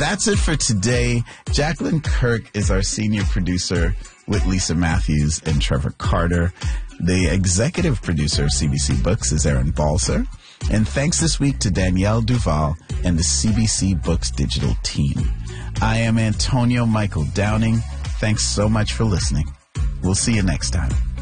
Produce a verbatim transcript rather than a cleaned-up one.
That's it for today. Jacqueline Kirk is our senior producer with Lisa Matthews and Trevor Carter. The executive producer of C B C Books is Aaron Balser. And thanks this week to Danielle Duval and the C B C Books digital team. I am Antonio Michael Downing. Thanks so much for listening. We'll see you next time.